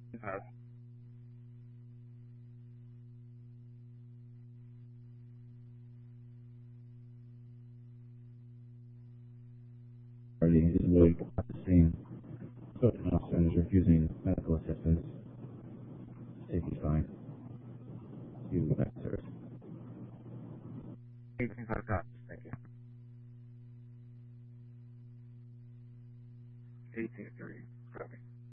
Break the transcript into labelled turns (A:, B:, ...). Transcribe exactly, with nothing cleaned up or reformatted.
A: Uh,
B: Party is really at the scene. So an officer is refusing medical assistance. Safety fine. You officers.
A: eighteen five cops. Thank you. eighteen three. Copy.